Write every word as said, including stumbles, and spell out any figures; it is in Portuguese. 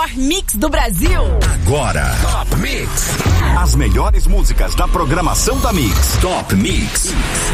melhor mix do Brasil. Agora, Top Mix. As melhores músicas da programação da Mix. Top Mix.